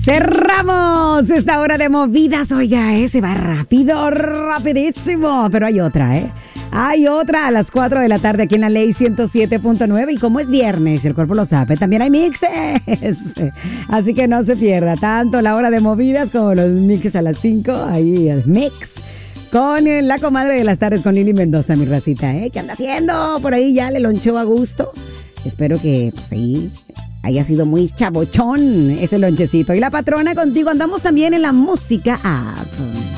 Cerramos esta hora de movidas. Oiga, se va rápido, rapidísimo. Pero hay otra, ¿eh? Hay otra a las 4 de la tarde aquí en la Ley 107.9. Y como es viernes, el cuerpo lo sabe, también hay mixes. Así que no se pierda tanto la hora de movidas como los mixes a las 5. Ahí el mix con la comadre de las tardes, con Lili Mendoza, mi racita, ¿eh? ¿Qué anda haciendo? Por ahí ya le lonchó a gusto. Espero que, pues ahí haya sido muy chabochón ese lonchecito. Y la patrona contigo, andamos también en la música app.